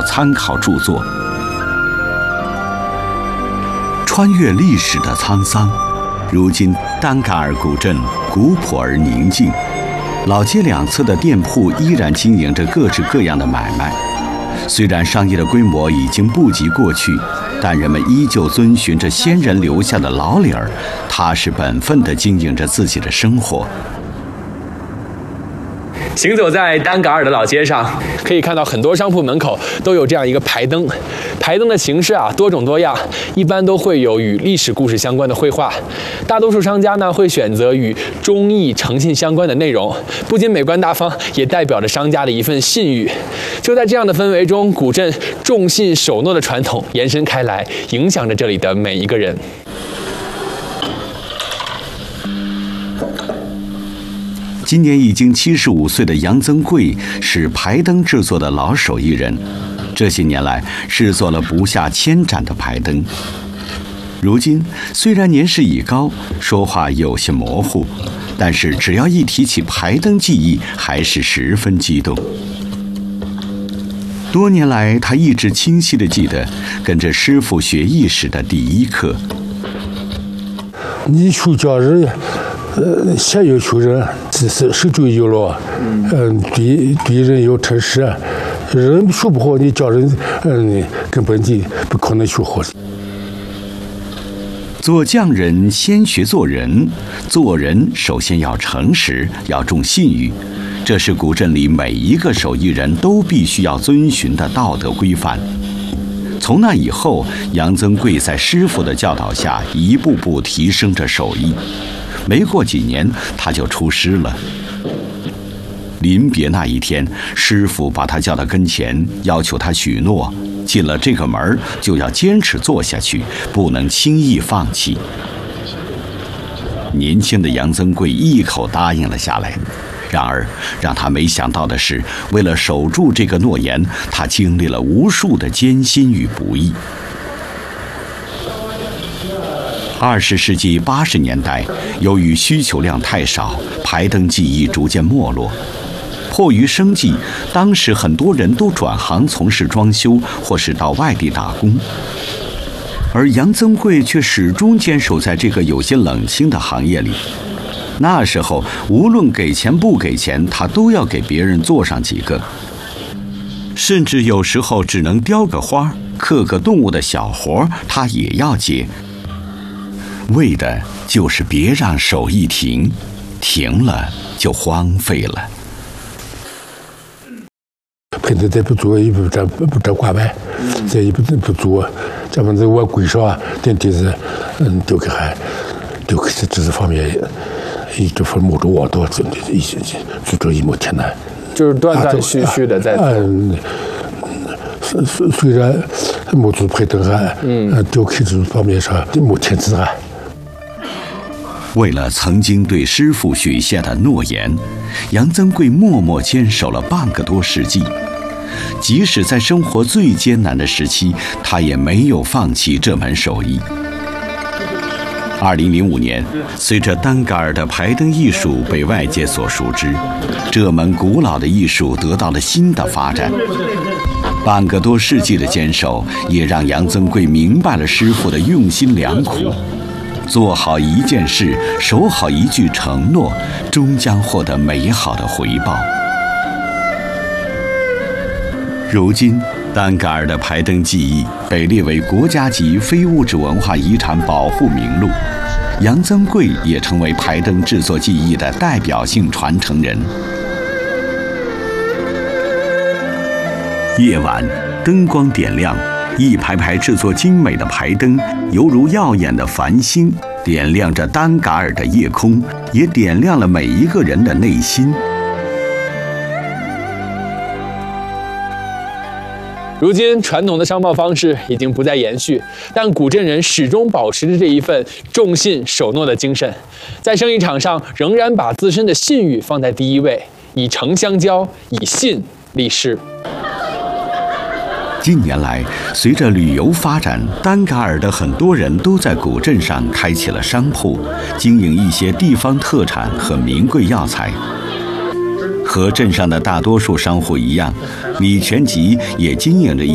参考著作。穿越历史的沧桑，如今丹嘎尔古镇古朴而宁静，老街两侧的店铺依然经营着各式各样的买卖。虽然商业的规模已经不及过去，但人们依旧遵循着先人留下的老理儿，踏实本分地经营着自己的生活。 行走在丹嘎尔的老街上，可以看到很多商铺门口都有这样一个牌灯。牌灯的形式多种多样，一般都会有与历史故事相关的绘画。大多数商家呢会选择与忠义诚信相关的内容，不仅美观大方，也代表着商家的一份信誉。就在这样的氛围中，古镇重信守诺的传统延伸开来，影响着这里的每一个人。 今年已经75岁的杨增贵是牌灯制作的老手艺人，这些年来制作了不下1000盏的牌灯。如今虽然年事已高，说话有些模糊，但是只要一提起牌灯技艺，还是十分激动。多年来，他一直清晰地记得跟着师傅学艺时的第一课。 你出家人，先要求人，只是手中有了，对人要诚实，人学不好，你教人，根本就不可能学好。 做匠人先学做人，做人首先要诚实，要重信誉，这是古镇里每一个手艺人都必须要遵循的道德规范。从那以后，杨增贵在师傅的教导下，一步步提升着手艺。没过几年，他就出师了。临别那一天，师傅把他叫到跟前，要求他许诺，进了这个门就要坚持做下去，不能轻易放弃。年轻的杨增贵一口答应了下来。然而，让他没想到的是，为了守住这个诺言，他经历了无数的艰辛与不易。20世纪80年代，由于需求量太少，牌灯技艺逐渐没落。迫于生计，当时很多人都转行从事装修，或是到外地打工。而杨增贵却始终坚守在这个有些冷清的行业里。那时候，无论给钱不给钱，他都要给别人做上几个，甚至有时候只能雕个花、刻个动物的小活，他也要接，为的就是别让手艺停，停了就荒废了。 喷子再不做，也不沾挂牌，再也不做，咱们这我规上电梯子，丢给这方面。这份某种网多，就这一亩田呢， 就是断断续续的在做。 虽然某种配灯丢开这方面上某天子为了曾经对师傅许下的诺言，杨增贵默默坚守了半个多世纪。即使在生活最艰难的时期，他也没有放弃这门手艺。2005年，随着丹嘎尔的牌灯艺术被外界所熟知，这门古老的艺术得到了新的发展。半个多世纪的坚守，也让杨增贵明白了师傅的用心良苦。做好一件事，守好一句承诺，终将获得美好的回报。如今，丹嘎尔的牌灯技艺被列为国家级非物质文化遗产保护名录，杨增贵也成为牌灯制作技艺的代表性传承人。夜晚，灯光点亮，一排排制作精美的牌灯，犹如耀眼的繁星，点亮着丹嘎尔的夜空，也点亮了每一个人的内心。 如今，传统的商贸方式已经不再延续，但古镇人始终保持着这一份重信守诺的精神，在生意场上仍然把自身的信誉放在第一位，以诚相交，以信立事。 近年来，随着旅游发展，丹嘎尔的很多人都在古镇上开起了商铺，经营一些地方特产和名贵药材。和镇上的大多数商户一样，李全吉也经营着